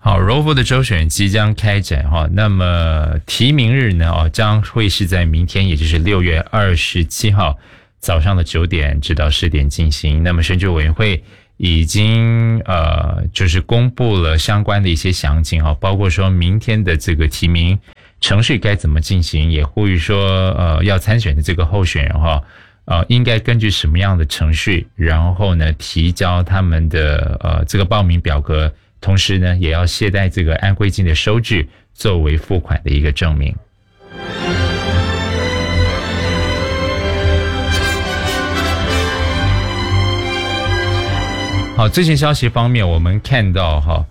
好，柔佛的州选即将开展哈，那么提名日呢将会是在明天，也就是6月27号早上的9点直到10点进行。那么选举委员会已经就是公布了相关的一些详情哈，包括说明天的这个提名程序该怎么进行，也呼吁说要参选的这个候选人哈应该根据什么样的程序，然后呢提交他们的这个报名表格。同时呢，也要携带这个安规金的收据作为付款的一个证明。好，最新消息方面，我们看到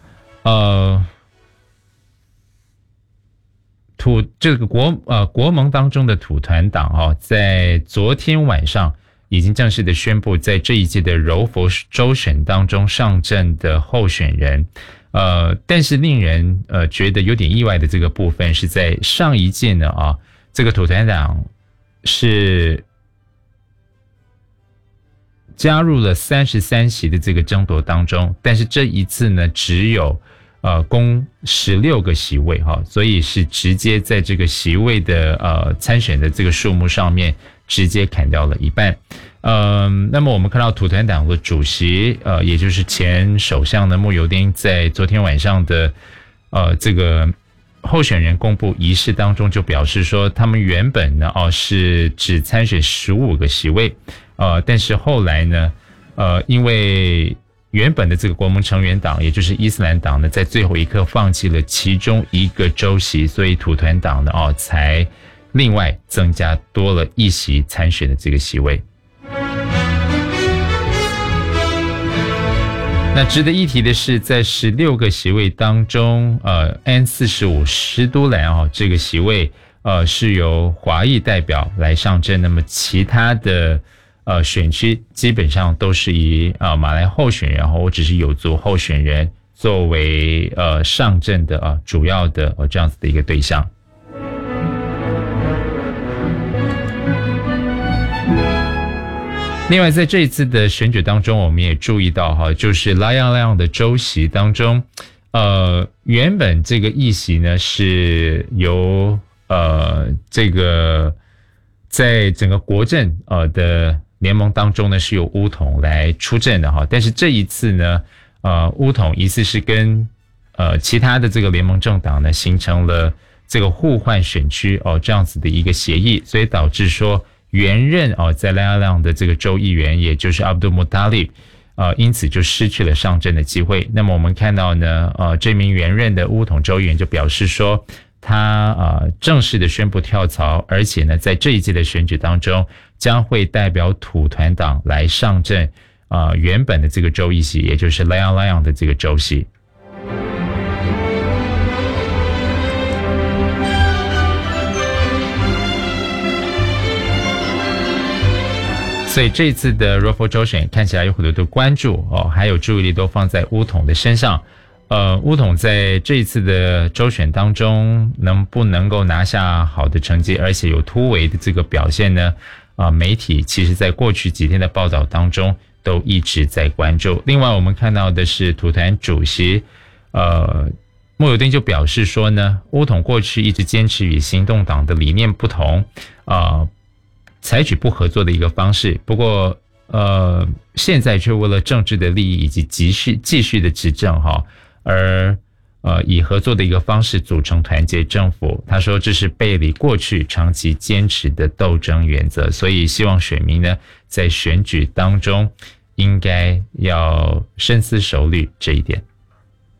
这个国盟当中的土团党在昨天晚上已经正式的宣布，在这一届的柔佛州选当中上阵的候选人，但是令人觉得有点意外的这个部分是在上一届呢这个土团党是加入了33席的这个争夺当中，但是这一次呢只有共16个席位所以是直接在这个席位的参选的这个数目上面直接砍掉了一半。那么我们看到土团党的主席也就是前首相的慕尤丁在昨天晚上的这个候选人公布仪式当中就表示说，他们原本呢是只参选15个席位，但是后来呢因为原本的这个国盟成员党也就是伊斯兰党呢在最后一刻放弃了其中一个州席，所以土团党呢才另外增加多了一席参选的这个席位。那值得一提的是，在16个席位当中N45 施都兰这个席位是由华裔代表来上阵，那么其他的选区基本上都是以马来候选人或者是有族候选人作为上阵的主要的这样子的一个对象。另外在这一次的选举当中，我们也注意到就是拉样的州席当中原本这个议席呢是由这个在整个国阵的联盟当中呢是由巫统来出阵的但是这一次呢巫统疑似是跟其他的这个联盟政党呢形成了这个互换选区这样子的一个协议，所以导致说原任在拉亚亮的这个州议员也就是阿卜杜穆塔利因此就失去了上阵的机会。那么我们看到呢这名原任的巫统州议员就表示说，他正式的宣布跳槽，而且呢在这一届的选举当中将会代表土团党来上阵原本的这个州议席，也就是拉亚亮的这个州席。所以这一次的柔佛州选看起来有很多的关注还有注意力都放在巫统的身上。巫统在这一次的州选当中能不能够拿下好的成绩，而且有突围的这个表现呢媒体其实在过去几天的报道当中都一直在关注。另外我们看到的是土团主席慕尤丁就表示说呢，巫统过去一直坚持与行动党的理念不同采取不合作的一个方式，不过现在却为了政治的利益以及继续的执政而以合作的一个方式组成团结政府。他说这是背离过去长期坚持的斗争原则，所以希望选民呢在选举当中应该要深思熟虑这一点。